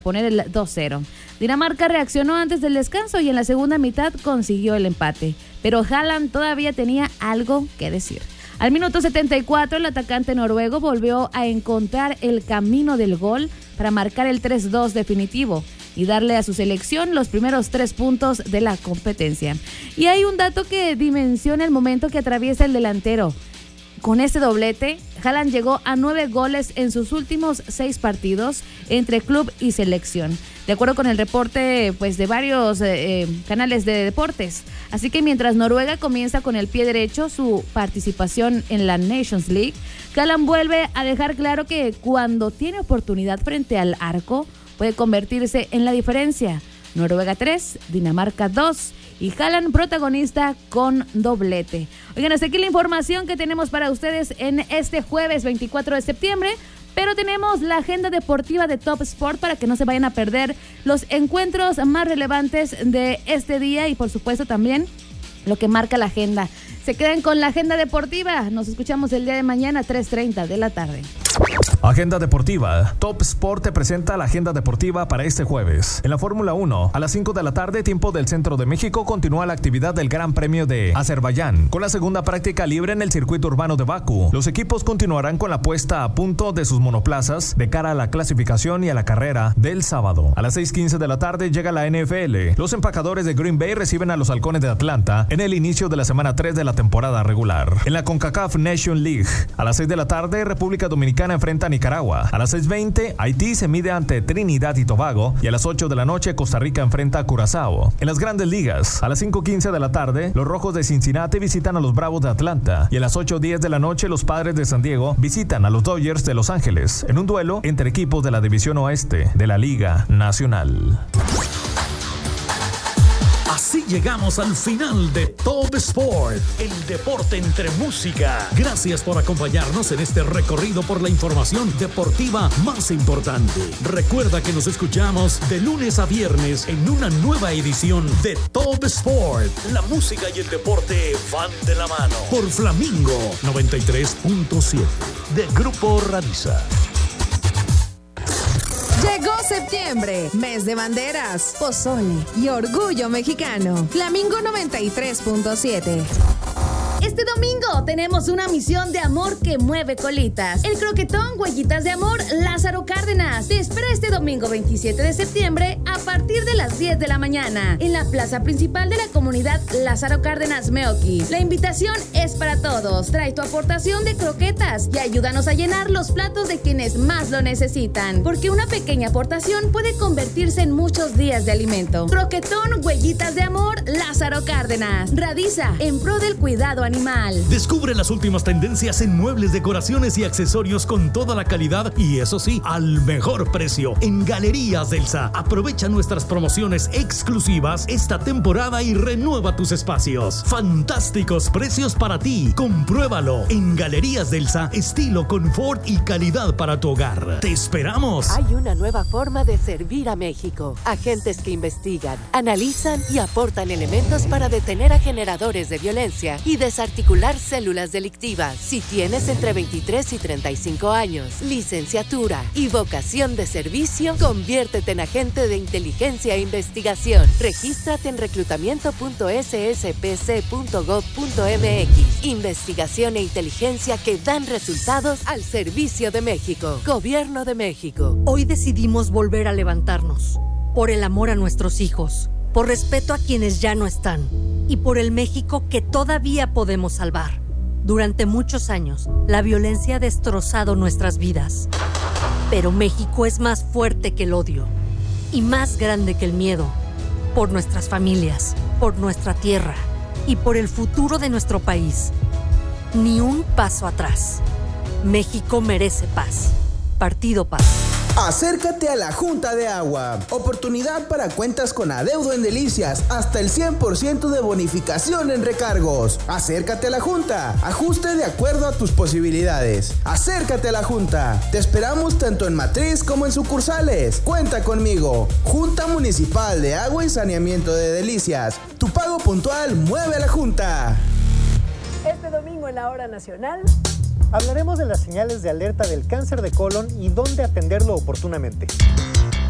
poner el 2-0. Dinamarca reaccionó antes del descanso y en la segunda mitad consiguió el empate, pero Haaland todavía tenía algo que decir. Al minuto 74, el atacante noruego volvió a encontrar el camino del gol para marcar el 3-2 definitivo y darle a su selección los primeros 3 puntos de la competencia. Y hay un dato que dimensiona el momento que atraviesa el delantero. Con este doblete, Haaland llegó a 9 goles en sus últimos 6 partidos entre club y selección, de acuerdo con el reporte de varios canales de deportes. Así que mientras Noruega comienza con el pie derecho su participación en la Nations League, Haaland vuelve a dejar claro que cuando tiene oportunidad frente al arco, puede convertirse en la diferencia. Noruega 3, Dinamarca 2 y Haaland protagonista con doblete. Oigan, hasta aquí la información que tenemos para ustedes en este jueves 24 de septiembre, pero tenemos la agenda deportiva de Top Sport para que no se vayan a perder los encuentros más relevantes de este día y por supuesto también lo que marca la agenda. Se quedan con la agenda deportiva. Nos escuchamos el día de mañana, 3:30 de la tarde. Agenda deportiva. Top Sport te presenta la agenda deportiva para este jueves. En la Fórmula 1, a las 5 de la tarde, tiempo del centro de México, continúa la actividad del Gran Premio de Azerbaiyán, con la segunda práctica libre en el circuito urbano de Bakú. Los equipos continuarán con la puesta a punto de sus monoplazas de cara a la clasificación y a la carrera del sábado. A las 6:15 de la tarde llega la NFL. Los empacadores de Green Bay reciben a los Halcones de Atlanta en el inicio de la semana 3 de la temporada regular. En la CONCACAF Nation League, a las 6 de la tarde, República Dominicana enfrenta a Nicaragua. A las 6:20, Haití se mide ante Trinidad y Tobago y a las 8 de la noche, Costa Rica enfrenta a Curazao. En las Grandes Ligas, a las 5:15 de la tarde, los Rojos de Cincinnati visitan a los Bravos de Atlanta y a las 8:10 de la noche, los Padres de San Diego visitan a los Dodgers de Los Ángeles en un duelo entre equipos de la División Oeste de la Liga Nacional. Así llegamos al final de Top Sport, el deporte entre música. Gracias por acompañarnos en este recorrido por la información deportiva más importante. Recuerda que nos escuchamos de lunes a viernes en una nueva edición de Top Sport. La música y el deporte van de la mano. Por Flamingo 93.7 de Grupo Radisa. Llegó septiembre, mes de banderas, pozole y orgullo mexicano. Flamingo 93.7. Este domingo tenemos una misión de amor que mueve colitas. El croquetón Huellitas de Amor Lázaro Cárdenas te espera este domingo 27 de septiembre a partir de las 10 de la mañana en la plaza principal de la comunidad Lázaro Cárdenas Meoqui. La invitación es para todos. Trae tu aportación de croquetas y ayúdanos a llenar los platos de quienes más lo necesitan, porque una pequeña aportación puede convertirse en muchos días de alimento. Croquetón Huellitas de Amor Lázaro Cárdenas. Radisa en pro del cuidado animal. Descubre las últimas tendencias en muebles, decoraciones y accesorios con toda la calidad y eso sí, al mejor precio en Galerías Delsa. Aprovecha nuestras promociones exclusivas esta temporada y renueva tus espacios. Fantásticos precios para ti. Compruébalo en Galerías Delsa, estilo, confort y calidad para tu hogar. Te esperamos. Hay una nueva forma de servir a México. Agentes que investigan, analizan y aportan elementos para detener a generadores de violencia y desarticular células delictivas. Si tienes entre 23 y 35 años, licenciatura y vocación de servicio, conviértete en agente de inteligencia e investigación. Regístrate en reclutamiento.sspc.gov.mx. Investigación e inteligencia que dan resultados al servicio de México. Gobierno de México. Hoy decidimos volver a levantarnos. Por el amor a nuestros hijos, por respeto a quienes ya no están y por el México que todavía podemos salvar. Durante muchos años, la violencia ha destrozado nuestras vidas. Pero México es más fuerte que el odio y más grande que el miedo. Por nuestras familias, por nuestra tierra y por el futuro de nuestro país. Ni un paso atrás. México merece paz. Partido Paz. Acércate a la Junta de Agua. Oportunidad para cuentas con adeudo en Delicias. Hasta el 100% de bonificación en recargos. Acércate a la Junta. Ajuste de acuerdo a tus posibilidades. Acércate a la Junta. Te esperamos tanto en matriz como en sucursales. Cuenta conmigo. Junta Municipal de Agua y Saneamiento de Delicias. Tu pago puntual mueve a la Junta. Este domingo en la Hora Nacional hablaremos de las señales de alerta del cáncer de colon y dónde atenderlo oportunamente.